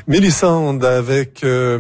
Mélissande avec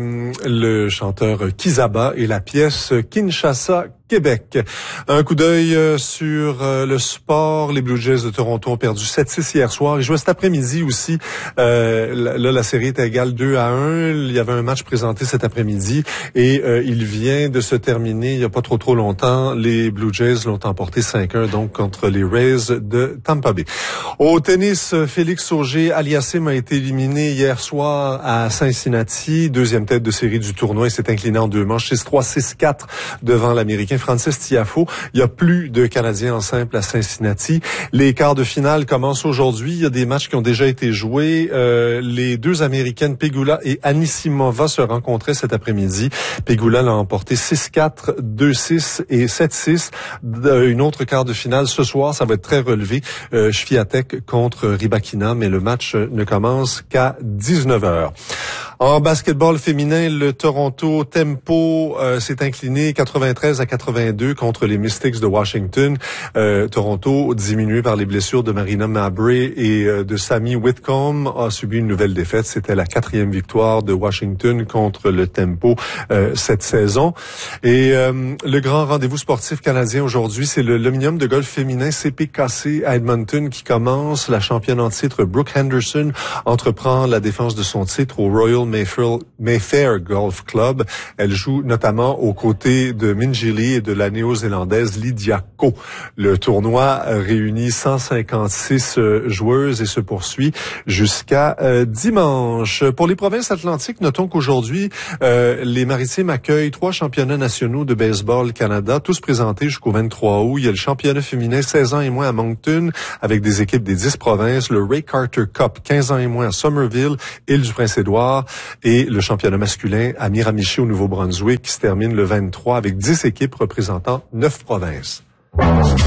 le chanteur Kizaba et la pièce Kinshasa Québec. Un coup d'œil sur le sport. Les Blue Jays de Toronto ont perdu 7-6 hier soir. Ils jouaient cet après-midi aussi. Là, la série était égale 2-1. Il y avait un match présenté cet après-midi et il vient de se terminer il n'y a pas trop longtemps. Les Blue Jays l'ont emporté 5-1 donc contre les Rays de Tampa Bay. Au tennis, Félix Auger-Aliassime a été éliminé hier soir à Cincinnati. Deuxième tête de série du tournoi. Il s'est incliné en 2 manches 6-3, 6-4 devant l'Américain Francis Tiafoe. Il y a plus de Canadiens en simple à Cincinnati. Les quarts de finale commencent aujourd'hui. Il y a des matchs qui ont déjà été joués. Les deux Américaines, Pegula et Anisimova, se rencontraient cet après-midi. Pegula l'a emporté 6-4, 2-6 et 7-6. Une autre quart de finale ce soir, ça va être très relevé. Swiatek contre Rybakina, mais le match ne commence qu'à 19h. En basketball féminin, le Toronto Tempo s'est incliné 93-82 contre les Mystics de Washington. Toronto, diminué par les blessures de Marina Mabrey et de Sammy Whitcomb, a subi une nouvelle défaite. C'était la 4e victoire de Washington contre le Tempo cette saison. Et le grand rendez-vous sportif canadien aujourd'hui, c'est le l'Omnium de golf féminin CPKC à Edmonton qui commence. La championne en titre Brooke Henderson entreprend la défense de son titre au Royal Mayfair Golf Club. Elle joue notamment aux côtés de Minjili et de la néo-zélandaise Lydia Ko. Le tournoi réunit 156 joueuses et se poursuit jusqu'à dimanche. Pour les provinces atlantiques, notons qu'aujourd'hui, les Maritimes accueillent 3 championnats nationaux de baseball Canada, tous présentés jusqu'au 23 août. Il y a le championnat féminin 16 ans et moins à Moncton avec des équipes des 10 provinces, le Ray Carter Cup 15 ans et moins à Somerville, Île-du-Prince-Édouard et le championnat masculin à Miramichi au Nouveau-Brunswick qui se termine le 23 avec 10 équipes représentant 9 provinces.